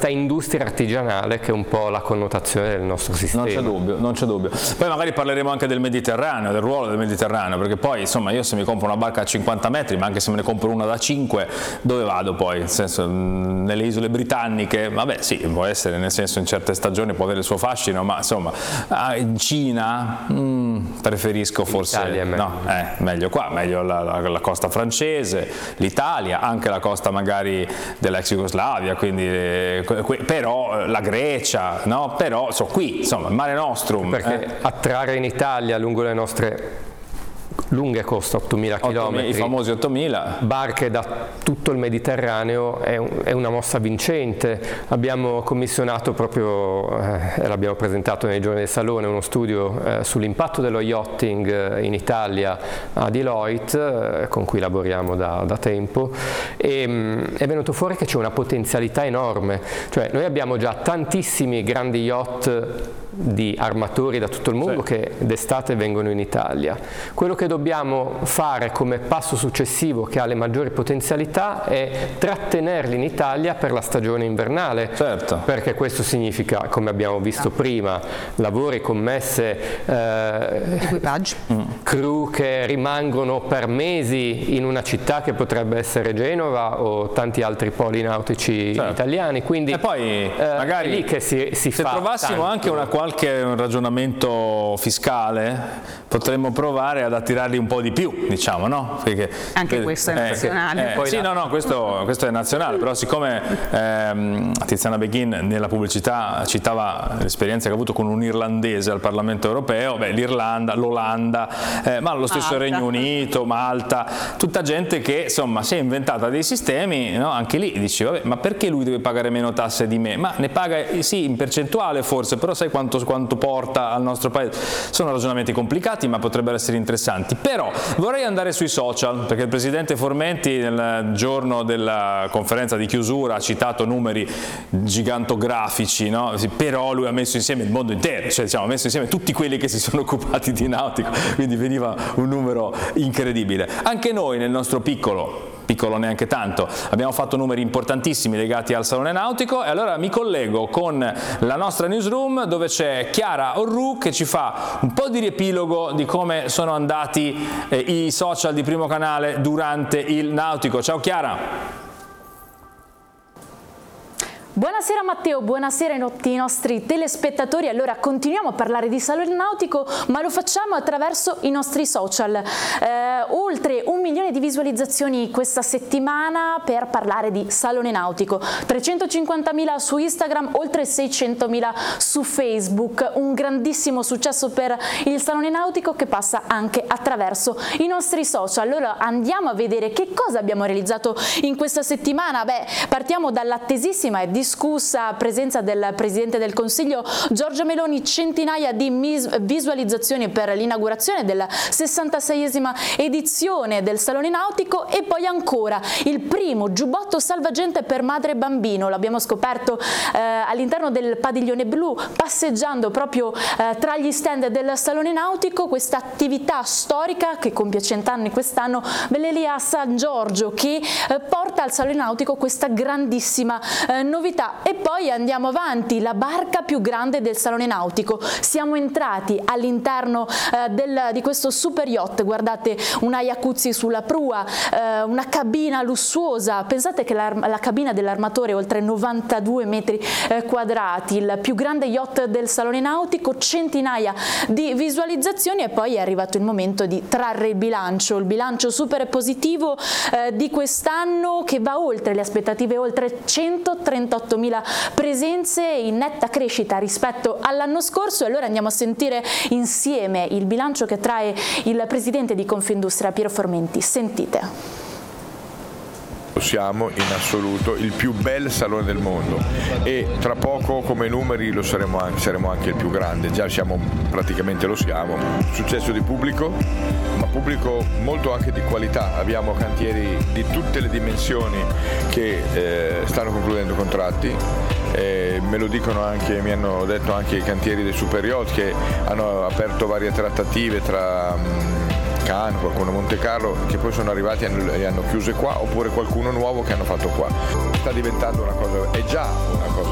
questa industria artigianale che è un po' la connotazione del nostro sistema. Non c'è dubbio. Poi magari parleremo anche del Mediterraneo, del ruolo del Mediterraneo, perché poi insomma io se mi compro una barca a 50 metri, ma anche se me ne compro una da 5, dove vado poi? Nel senso, nelle isole britanniche, vabbè sì, può essere, nel senso in certe stagioni può avere il suo fascino, ma insomma in Cina preferisco forse meglio qua, meglio la costa francese, l'Italia, anche la costa magari dell'ex Jugoslavia, quindi però la Grecia, no? Però qui insomma il Mare Nostrum, perché attrarre in Italia lungo le nostre lunghe coste, 8.000 km, i famosi 8.000 barche da tutto il Mediterraneo è una mossa vincente. Abbiamo commissionato proprio e l'abbiamo presentato nei giorni del Salone uno studio sull'impatto dello yachting in Italia a Deloitte, con cui lavoriamo da tempo, e è venuto fuori che c'è una potenzialità enorme. Cioè noi abbiamo già tantissimi grandi yacht di armatori da tutto il mondo che d'estate vengono in Italia. Quello che dobbiamo fare come passo successivo, che ha le maggiori potenzialità, è trattenerli in Italia per la stagione invernale, perché questo significa, come abbiamo visto prima, lavori, commesse, equipaggi, crew che rimangono per mesi in una città che potrebbe essere Genova o tanti altri poli nautici italiani, quindi e poi magari è lì che si se fa trovassimo tanto. anche qualche ragionamento fiscale, potremmo provare ad attirarli un po' di più, diciamo, no? Perché anche questo è nazionale. Questo è nazionale, però siccome Tiziana Beghin nella pubblicità citava l'esperienza che ha avuto con un irlandese al Parlamento europeo, l'Irlanda, l'Olanda, ma lo stesso Regno Unito, Malta, tutta gente che insomma si è inventata dei sistemi, no? Anche lì dici, vabbè, ma perché lui deve pagare meno tasse di me? Ma ne paga sì in percentuale forse, però sai quanto porta al nostro paese? Sono ragionamenti complicati, ma potrebbero essere interessanti. Però vorrei andare sui social, perché il presidente Formenti nel giorno della conferenza di chiusura ha citato numeri gigantografici, no? Però lui ha messo insieme il mondo intero, cioè diciamo, ha messo insieme tutti quelli che si sono occupati di nautico, quindi veniva un numero incredibile. Anche noi nel nostro piccolo neanche tanto, abbiamo fatto numeri importantissimi legati al Salone Nautico, e allora mi collego con la nostra newsroom dove c'è Chiara Orru che ci fa un po' di riepilogo di come sono andati i social di Primo Canale durante il Nautico. Ciao Chiara! Buonasera Matteo, buonasera a tutti i nostri telespettatori. Allora continuiamo a parlare di Salone Nautico, ma lo facciamo attraverso i nostri social. Oltre 1 milione di visualizzazioni questa settimana per parlare di Salone Nautico, 350.000 su Instagram, oltre 600.000 su Facebook. Un grandissimo successo per il Salone Nautico che passa anche attraverso i nostri social. Allora andiamo a vedere che cosa abbiamo realizzato in questa settimana. Partiamo dall'attesissima e discussa presenza del Presidente del Consiglio Giorgia Meloni, centinaia di visualizzazioni per l'inaugurazione della 66esima edizione del Salone Nautico, e poi ancora il primo giubbotto salvagente per madre e bambino. L'abbiamo scoperto all'interno del padiglione blu, passeggiando proprio tra gli stand del Salone Nautico, questa attività storica che compie 100 anni quest'anno, Velelia San Giorgio, che porta al Salone Nautico questa grandissima novità. E poi andiamo avanti, la barca più grande del Salone Nautico. Siamo entrati all'interno di questo super yacht, guardate, una jacuzzi sulla prua, una cabina lussuosa. Pensate che la cabina dell'armatore è oltre 92 metri quadrati, il più grande yacht del Salone Nautico, centinaia di visualizzazioni, e poi è arrivato il momento di trarre il bilancio super positivo di quest'anno, che va oltre le aspettative, oltre 138.000 presenze, in netta crescita rispetto all'anno scorso. E allora andiamo a sentire insieme il bilancio che trae il presidente di Confindustria Piero Formenti. Sentite. Siamo in assoluto il più bel salone del mondo, e tra poco come numeri saremo anche il più grande, già praticamente lo siamo. Successo di pubblico, ma pubblico molto anche di qualità. Abbiamo cantieri di tutte le dimensioni che stanno concludendo contratti. Me lo dicono anche, mi hanno detto anche i cantieri dei super yacht, che hanno aperto varie trattative tra Cannes, qualcuno a Monte Carlo, che poi sono arrivati e hanno chiuse qua, oppure qualcuno nuovo che hanno fatto qua. Sta diventando una cosa, è già una cosa